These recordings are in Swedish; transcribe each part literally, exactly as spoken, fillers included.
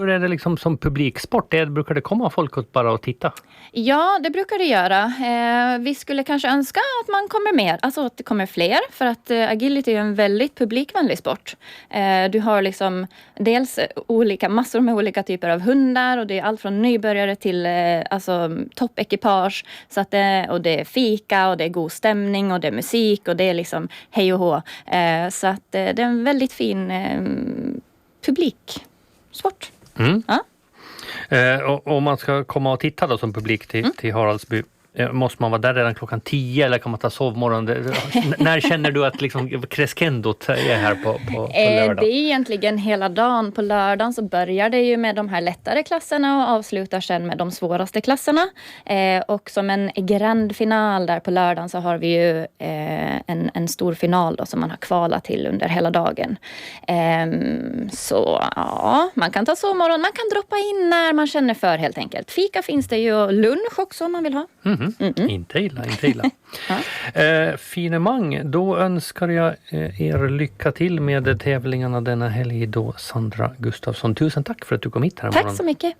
Hur är det liksom som publiksport? Det brukar det komma folk att bara och titta? Ja, det brukar det göra. Eh, vi skulle kanske önska att man kommer mer, alltså att det kommer fler, för att eh, agility är en väldigt publikvänlig sport. Eh, du har liksom dels olika, massor med olika typer av hundar, och det är allt från nybörjare till eh, alltså toppekipage, så att det, och det är fika och det är god stämning och det är musik och det är liksom hej och hå. Eh, så att eh, det är en väldigt fin eh, publiksport. Mm. Ja. Eh, och om man ska komma och titta då som publik till, Mm. till Haraldsby, eh, måste man vara där redan klockan tio eller kan man ta sovmorgon? Det, n- när känner du att liksom crescendot är här på, på, på Eh, lördag? det är egentligen hela dagen. På lördagen så börjar det ju med de här lättare klasserna och avslutar sen med de svåraste klasserna. Eh, och som en grand final där på lördagen så har vi ju eh, en, en stor final då, som man har kvalat till under hela dagen. Eh, så ja, man kan ta sovmorgon, man kan droppa in när man känner för helt enkelt. Fika finns det ju och lunch också om man vill ha. Mhm. Mm-mm. Inte illa, inte illa. Ja. eh, finemang, då önskar jag eh, er lycka till med tävlingarna denna helg då, Sandra Gustafsson. Tusen tack för att du kom hit här Tack imorgon. så mycket.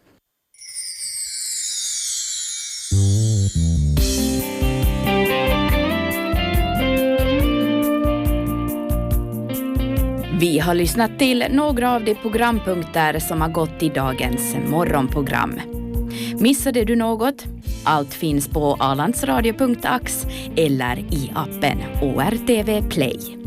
Vi har lyssnat till några av de programpunkter som har gått i dagens morgonprogram. Missade du något? Allt finns på alandsradio punkt ax eller i appen O R T V Play.